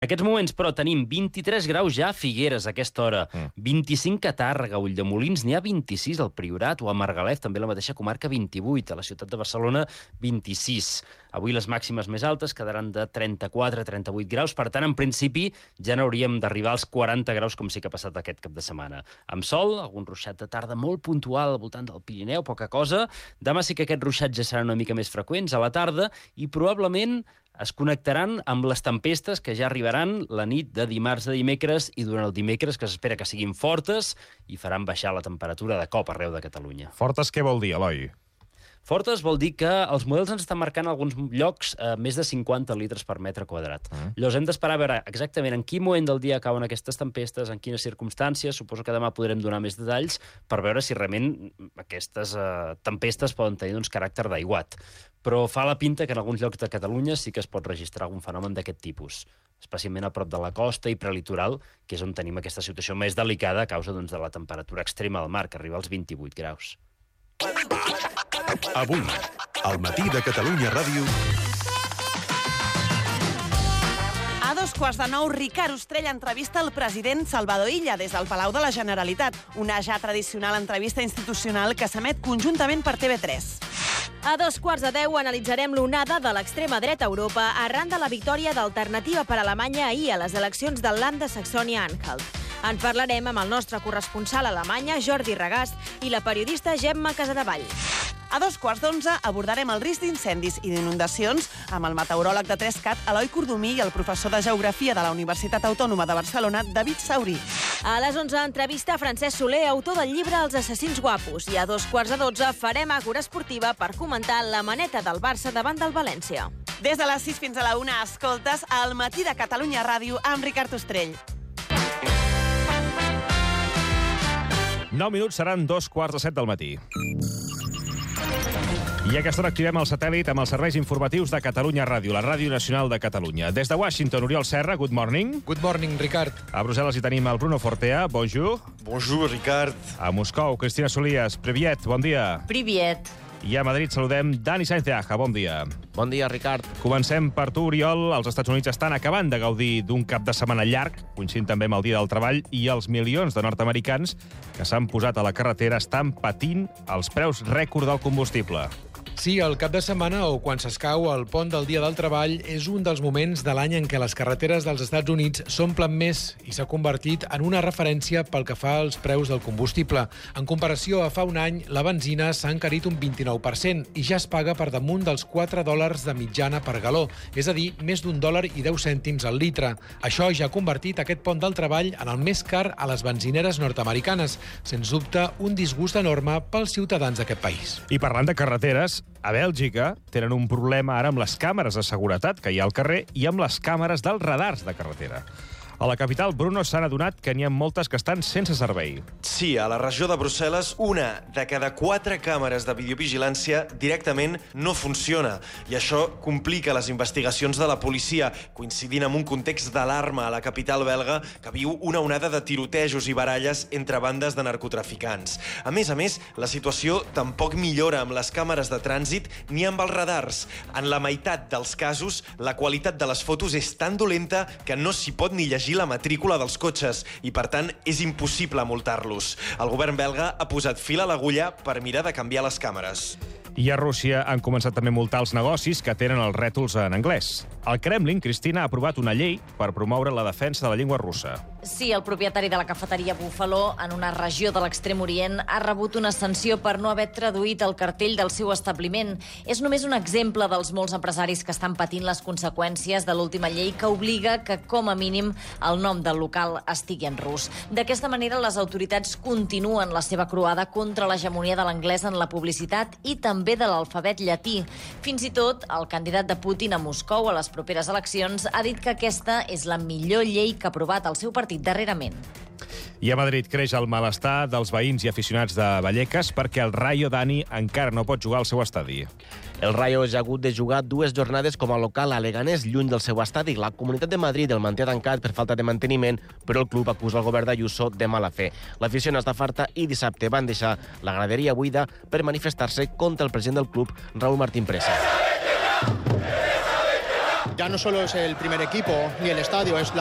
En aquests moments, però, tenim 23 graus ja a Figueres a aquesta hora, 25 a Tàrrega, a Ulldemolins, n'hi ha 26 al Priorat, o a Margalef, també la mateixa comarca, 28, a la ciutat de Barcelona, 26. Avui les màximes més altes quedaran de 34 a 38 graus, per tant, en principi, ja n'hauríem d'arribar als 40 graus, com sí que ha passat aquest cap de setmana. Amb sol, algun ruixat de tarda molt puntual al voltant del Pirineu, poca cosa. Demà sí que aquests ruixats ja seran una mica més freqüents a la tarda i probablement es connectaran amb les tempestes que ja arribaran la nit de dimarts a dimecres i durant el dimecres, que s'espera que siguin fortes i faran baixar la temperatura de cop arreu de Catalunya. Fortes què vol dir, Eloi? Fortes vol dir que els models ens estan marcant en alguns llocs més de 50 litres per metre quadrat. Llavors hem d'esperar a veure exactament en quin moment del dia cauen aquestes tempestes, en quines circumstàncies. Suposo que demà podrem donar més detalls per veure si realment aquestes tempestes poden tenir caràcter d'aiguat. Però fa la pinta que en alguns llocs de Catalunya sí que es pot registrar algun fenomen d'aquest tipus, especialment a prop de la costa i prelitoral, que és on tenim aquesta situació més delicada a causa de la temperatura extrema del mar, que arriba als 28 graus. Avui, al matí de Catalunya Ràdio... A 8:45, Ricard Ostrell entrevista el president Salvador Illa des del Palau de la Generalitat, una ja tradicional entrevista institucional que s'emet conjuntament per TV3. A 9:15 analitzarem l'onada de l'extrema dreta a Europa arran de la victòria d'Alternativa per Alemanya ahir a les eleccions del Land de Saxònia-Anhalt. En parlarem amb el nostre corresponsal a Alemanya, Jordi Regàs, i la periodista Gemma Casadevall. A 2:15 abordarem el risc d'incendis i d'inundacions amb el meteoròleg de 3CAT, Eloi Cordomí, i el professor de Geografia de la Universitat Autònoma de Barcelona, David Saurí. A les 11 entrevista Francesc Soler, autor del llibre Els assassins guapos, i a 2:15 farem àgora esportiva per comentar la maneta del Barça davant del València. Des de les 6 fins a la 1 escoltes al matí de Catalunya Ràdio amb Ricard Ostrell. 9 minuts seran 2:15 del matí. I a aquesta hora activem el satèl·lit amb els serveis informatius de Catalunya Ràdio, la Ràdio Nacional de Catalunya. Des de Washington, Oriol Serra, good morning. Good morning, Ricard. A Brussel·les hi tenim el Bruno Fortea, bonjour. Bonjour, Ricard. A Moscou, Cristina Solias, priviet, bon dia. Priviet. I a Madrid saludem Dani Sáenz de Aja, bon dia. Bon dia, Ricard. Comencem per tu, Oriol. Els Estats Units estan acabant de gaudir d'un cap de setmana llarg, coincidint també amb el Dia del Treball, i els milions de nord-americans que s'han posat a la carretera estan patint els preus rècord del combustible. Sí, el cap de setmana o quan s'escau el pont del Dia del Treball és un dels moments de l'any en què les carreteres dels Estats Units s'omplen més i s'ha convertit en una referència pel que fa als preus del combustible. En comparació a fa un any, la benzina s'ha encarit un 29% i ja es paga per damunt dels $4 de mitjana per galó, és a dir, més $1.10 al litre. Això ja ha convertit aquest pont del treball en el més car a les benzineres nord-americanes. Sens dubte, un disgust enorme pels ciutadans d'aquest país. I parlant de carreteres, a Bèlgica tenen un problema ara amb les càmeres de seguretat que hi ha al carrer i amb les càmeres dels radars de carretera. A la capital, Bruno, s'han adonat que n'hi ha moltes que estan sense servei. Sí, a la regió de Brussel·les, una de cada 4 càmeres de videovigilància directament no funciona. I això complica les investigacions de la policia, coincidint amb un context d'alarma a la capital belga que viu una onada de tirotejos i baralles entre bandes de narcotraficants. A més, la situació tampoc millora amb les càmeres de trànsit ni amb els radars. En la meitat dels casos, la qualitat de les fotos és tan dolenta que no s'hi pot ni llegir la matrícula dels cotxes i, per tant, és impossible multar-los. El govern belga ha posat fil a l'agulla per mirar de canviar les càmeres. I a Rússia han començat també a multar els negocis que tenen els rètols en anglès. El Kremlin, Cristina, ha aprovat una llei per promoure la defensa de la llengua russa. Sí, el propietari de la cafeteria Buffalo, en una regió de l'Extrem Orient, ha rebut una sanció per no haver traduït el cartell del seu establiment. És només un exemple dels molts empresaris que estan patint les conseqüències de l'última llei que obliga que, com a mínim, el nom del local estigui en rus. D'aquesta manera, les autoritats continuen la seva croada contra l'hegemonia de l'anglès en la publicitat i també de l'alfabet llatí. Fins i tot, el candidat de Putin a Moscou a les properes eleccions ha dit que aquesta és la millor llei que ha aprovat el seu partit darrerament. I a Madrid creix el malestar dels veïns i aficionats de Vallecas perquè el Rayo, Dani, encara no pot jugar al seu estadi. El Rayo ja ha hagut de jugar 2 jornades com a local a Leganés, lluny del seu estadi. La Comunitat de Madrid el manté tancat per falta de manteniment, però el club acusa el govern d'Ayuso de mala fe. L'afició està farta i dissabte van deixar la graderia buida per manifestar-se contra el president del club, Raúl Martín Presa. ya no solo es el primer equipo ni el estadio, es